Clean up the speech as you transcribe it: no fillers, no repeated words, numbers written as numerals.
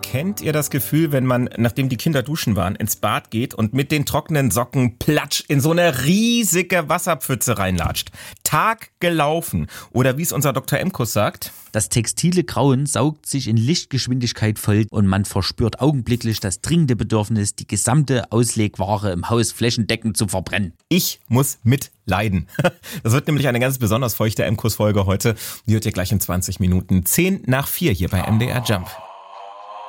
Kennt ihr das Gefühl, wenn man, nachdem die Kinder duschen waren, ins Bad geht und mit den trockenen Socken platsch in so eine riesige Wasserpfütze reinlatscht? Tag gelaufen. Oder wie es unser Dr. Emkus sagt: Das textile Grauen saugt sich in Lichtgeschwindigkeit voll und man verspürt augenblicklich das dringende Bedürfnis, die gesamte Auslegware im Haus flächendeckend zu verbrennen. Ich muss mitleiden. Das wird nämlich eine ganz besonders feuchte Emkus-Folge heute. Die hört ihr gleich in 20 Minuten. 3:10 hier bei MDR Jump.